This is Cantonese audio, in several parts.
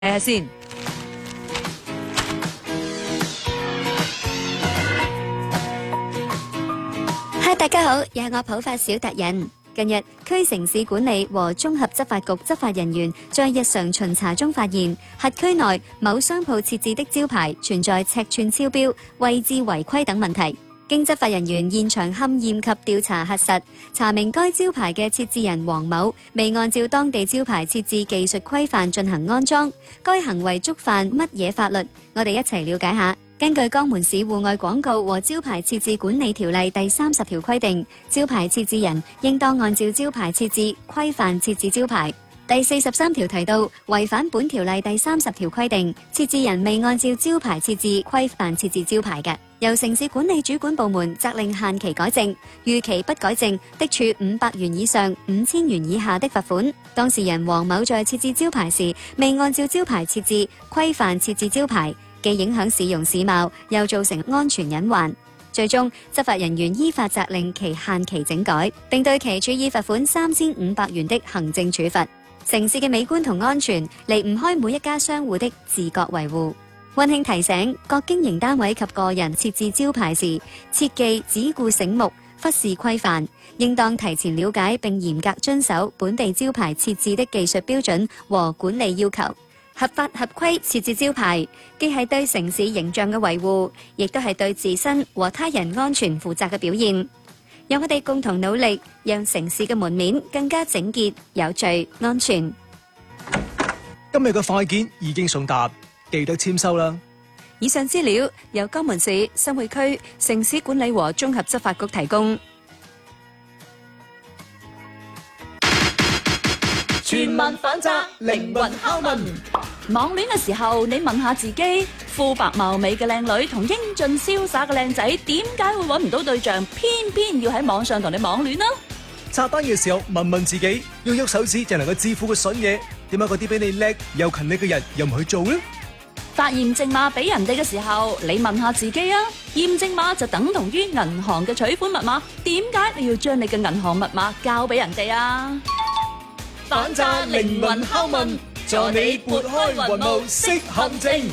睇下先。 嗨，大家好，又係我普法小達人。近日，區城市管理和綜合執法局執法人員在日常巡查中發現，轄區內某商鋪設置的招牌存在尺寸超標、位置違規等問題。經執法人員現場勘驗及調查核實，查明該招牌嘅設置人黃某未按照當地招牌設置技術規範進行安裝，該行為觸犯乜嘢法律？我哋一齊了解下。根據江門市戶外廣告和招牌設置管理條例第30條規定，招牌設置人應當按照招牌設置規範設置招牌。第43條提到，違反本條例第30條規定，設置人未按照招牌設置規範設置招牌嘅，由城市管理主管部門責令限期改正，逾期不改正，的處500元以上5000元以下的罰款。當事人黃某在設置招牌時，未按照招牌設置規範設置招牌，既影響市容市貌，又造成安全隱患。最終，執法人員依法責令其限期整改，並對其處以罰款3500元的行政處罰。城市嘅美觀同安全離唔開每一家商戶的自覺維護。溫馨提醒各經營單位及個人設置招牌時，切忌只顧醒目，忽視規範，應當提前了解並嚴格遵守本地招牌設置的技術標準和管理要求。合法合規設置招牌，既係對城市形象嘅維護，亦都係對自身和他人安全負責嘅表現。讓我哋共同努力，讓城市嘅門面更加整潔、有序、安全。 今日嘅快件已經送達，記得簽收啦。 以上資料由江門市新會區城市管理和綜合執法局提供。 全民反詐，靈魂拷問。 網戀嘅時候，你問下自己，膚白貌美嘅靚女同英俊瀟灑嘅靚仔，點解會揾唔到對象，偏偏要喺網上同你網戀呢？ 刷單嘅時候，問問自己，要喐手指就能夠致富嘅筍嘢，點解嗰啲比你叻又勤力嘅人又唔去做呢？ 發驗證碼俾人哋嘅時候，你問下自己啊，驗證碼就等同於銀行嘅取款密碼，點解你要將你嘅銀行密碼交俾人哋啊？ 反詐靈魂拷問，助你撥開雲霧識陷阱。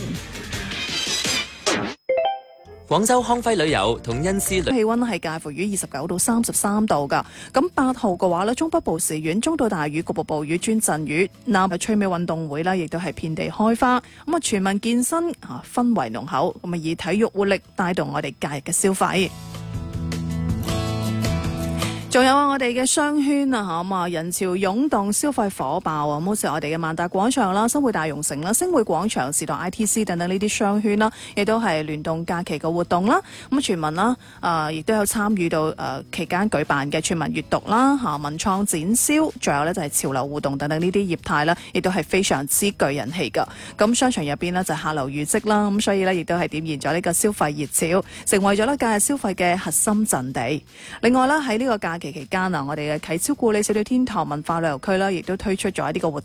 廣州康輝旅遊同恩施氣溫係介乎於29到33度㗎。咁8號嘅話呢，中北部時雨，中到大雨，局部暴雨轉陣雨。南係趣味運動會啦，亦都係遍地開花。咁啊，全民健身氛圍濃厚，咁啊以體育活力帶動我哋假日嘅消費。仲有我哋嘅商圈啊，咁啊人潮湧動，消費火爆啊！好似我哋嘅萬達廣場啦、新會大融城啦、星匯廣場、時代 ITC 等等呢啲商圈啦，亦都係聯動假期嘅活動啦。咁全民啦，亦都有參與到期間舉辦嘅全民閱讀啦、文創展銷，仲有呢就係潮流互動等等呢啲業態啦，亦都係非常之具人氣㗎。咁商場入邊呢，就客流如織啦，咁所以呢，亦都係點燃咗呢個消費熱潮，成為咗呢假日消費嘅核心陣地。另外啦，喺呢個假期間啊，我哋嘅啟超故里小島天堂文化旅遊區啦，亦都推出咗一啲個活